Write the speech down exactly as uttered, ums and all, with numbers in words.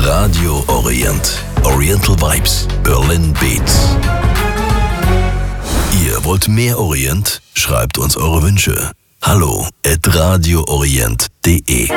Radio Orient. Oriental Vibes, Berlin Beats. Ihr wollt mehr Orient? Schreibt uns eure Wünsche. Hallo at radioorient punkt de